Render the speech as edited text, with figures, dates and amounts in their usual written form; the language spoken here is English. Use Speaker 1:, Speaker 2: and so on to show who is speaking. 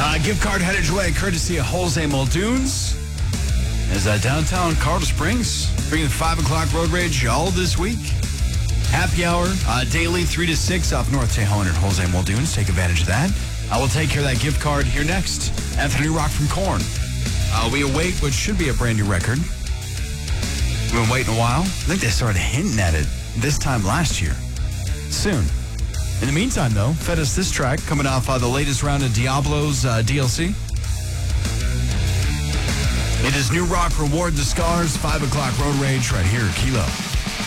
Speaker 1: Gift card headed your way, courtesy of Jose Muldoons. As downtown Colorado Springs, bringing the 5 o'clock road rage all this week. Happy hour, daily 3 to 6 off North Tejon and Jose Muldoons. Take advantage of that. I will take care of that gift card here next. Anthony Rock from Korn. We await what should be a brand new record. We've been waiting a while. I think they started hinting at it this time last year. Soon. In the meantime, though, fed us this track coming off the latest round of Diablo's DLC. It is New Rock Reward the Scars, 5 o'clock road rage right here, Kilo.